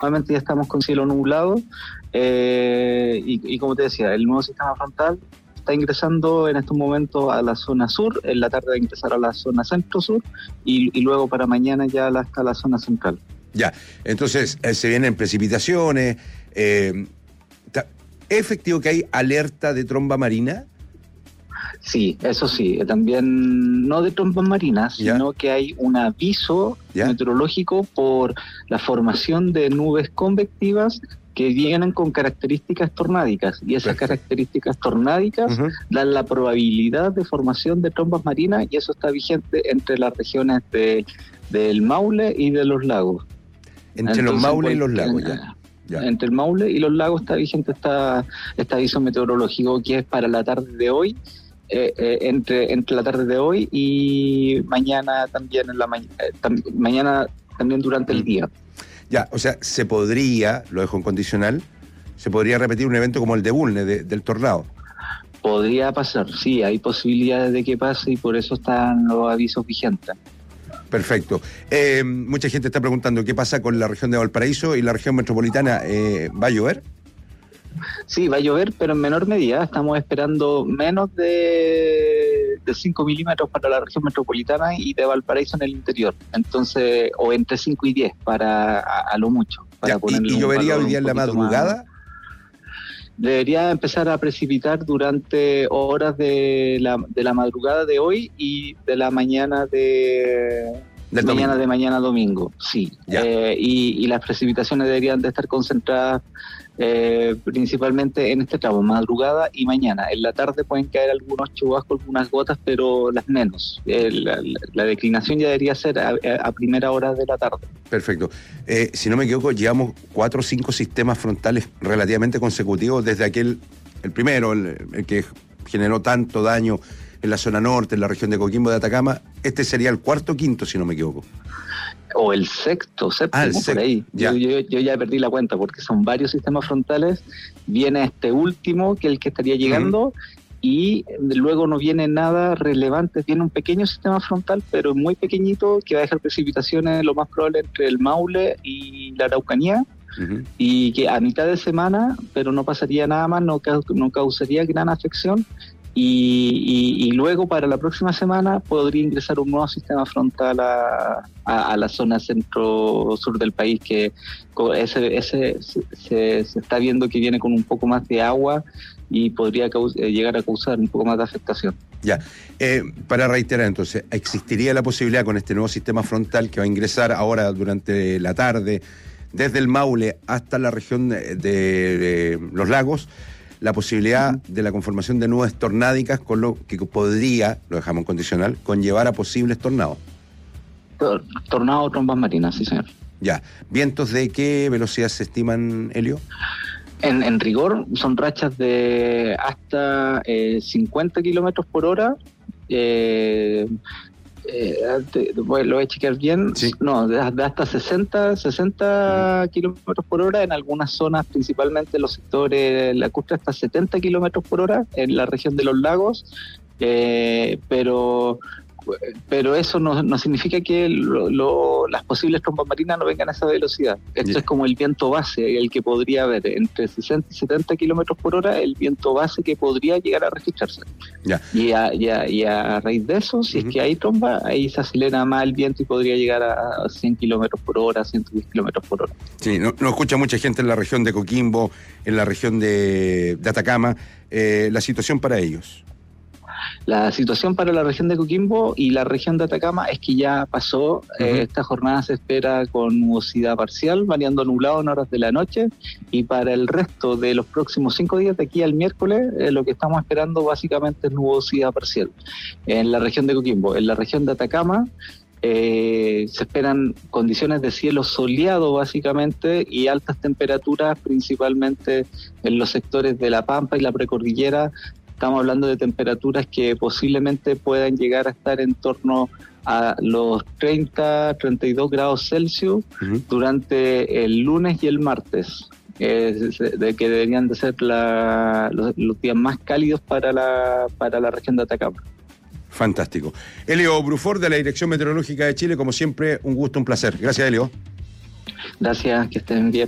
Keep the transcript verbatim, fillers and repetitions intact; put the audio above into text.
nuevamente ya estamos con cielo nublado, eh, y, y como te decía, el nuevo sistema frontal está ingresando en estos momentos a la zona sur, en la tarde va a ingresar a la zona centro-sur y, y luego para mañana ya hasta la zona central. Ya, entonces eh, se vienen precipitaciones. Eh, ¿Es efectivo que hay alerta de tromba marina? Sí, eso sí, también no de trombas marinas, ¿Ya? Sino que hay un aviso ¿Ya? meteorológico por la formación de nubes convectivas que vienen con características tornádicas, y esas Perfecto. características tornádicas Uh-huh. dan la probabilidad de formación de trombas marinas, y eso está vigente entre las regiones de, del Maule y de los lagos. Entre Entonces, los Maule y los cualquier- lagos, ya. Ya. Entre el Maule y los lagos está vigente esta, este aviso meteorológico, que es para la tarde de hoy, eh, eh, entre, entre la tarde de hoy y mañana también en la ma- eh, tam- mañana también durante el día. Ya, o sea, se podría, lo dejo en condicional, se podría repetir un evento como el de Bulnes, de, del tornado. Podría pasar, sí, hay posibilidades de que pase y por eso están los avisos vigentes. Perfecto. Eh, mucha gente está preguntando qué pasa con la región de Valparaíso y la región metropolitana. Eh, ¿Va a llover? Sí, va a llover, pero en menor medida. Estamos esperando menos de, de cinco milímetros para la región metropolitana y de Valparaíso en el interior. Entonces, o entre cinco y diez para a, a lo mucho. Para Ya, ponerle ¿Y, y un llovería valor hoy día un en la poquito madrugada? más. Debería empezar a precipitar durante horas de la, de la madrugada de hoy y de la mañana de... Del mañana domingo. de mañana domingo, sí. Ya. Eh, y, y las precipitaciones deberían de estar concentradas eh, principalmente en este tramo, madrugada y mañana. En la tarde pueden caer algunos chubascos, algunas gotas, pero las menos. Eh, la, la, la declinación ya debería ser a, a primera hora de la tarde. Perfecto. Eh, si no me equivoco, llevamos cuatro o cinco sistemas frontales relativamente consecutivos desde aquel, el primero, el, el que generó tanto daño en la zona norte, en la región de Coquimbo de Atacama. Este sería el cuarto o quinto, si no me equivoco. O el sexto, séptimo, Ah, el por sexto, ahí. ya. Yo, yo, yo ya perdí la cuenta porque son varios sistemas frontales. Viene este último, que es el que estaría llegando, uh-huh. y luego no viene nada relevante. Viene un pequeño sistema frontal, pero muy pequeñito, que va a dejar precipitaciones lo más probable entre el Maule y la Araucanía. Uh-huh. Y que a mitad de semana, pero no pasaría nada más, no, no causaría gran afección. Y, y, y luego para la próxima semana podría ingresar un nuevo sistema frontal a, a, a la zona centro-sur del país, que ese, ese se, se está viendo que viene con un poco más de agua y podría caus- llegar a causar un poco más de afectación. Ya, eh, para reiterar entonces, ¿existiría la posibilidad con este nuevo sistema frontal que va a ingresar ahora durante la tarde desde el Maule hasta la región de, de, de los lagos, la posibilidad uh-huh. de la conformación de nubes tornádicas, con lo que podría, lo dejamos en condicional, conllevar a posibles tornados? Tor- tornado o trombas marinas, sí señor. Ya, ¿vientos de qué velocidad se estiman, Helio? En, en rigor son rachas de hasta eh, cincuenta kilómetros por hora. Eh, eh, te, bueno, lo voy a chequear bien. Sí. No, de, de hasta sesenta, sesenta uh-huh. kilómetros por hora en algunas zonas, principalmente en los sectores lacustres, hasta setenta kilómetros por hora en la región de los lagos. Eh, pero pero eso no, no significa que lo, lo, las posibles trombas marinas no vengan a esa velocidad. Esto yeah. es como el viento base, el que podría haber entre sesenta y setenta kilómetros por hora, el viento base que podría llegar a registrarse. Yeah. Y, a, y, a, y a raíz de eso, si uh-huh. es que hay tromba, ahí se acelera más el viento y podría llegar a cien kilómetros por hora, ciento diez kilómetros por hora. Sí, no, no escucha mucha gente en la región de Coquimbo, en la región de, de Atacama. Eh, la situación para ellos. La situación para la región de Coquimbo y la región de Atacama es que ya pasó. Uh-huh. eh, esta jornada se espera con nubosidad parcial, variando nublado en horas de la noche, y para el resto de los próximos cinco días, de aquí al miércoles, eh, lo que estamos esperando básicamente es nubosidad parcial en la región de Coquimbo. En la región de Atacama eh, se esperan condiciones de cielo soleado básicamente y altas temperaturas, principalmente en los sectores de La Pampa y la precordillera. Estamos hablando de temperaturas que posiblemente puedan llegar a estar en torno a los treinta, treinta y dos grados Celsius uh-huh. durante el lunes y el martes, eh, de que deberían de ser la, los, los días más cálidos para la, para la región de Atacama. Fantástico. Helio Bruford, de la Dirección Meteorológica de Chile, como siempre, un gusto, un placer. Gracias, Helio. Gracias, que estén bien.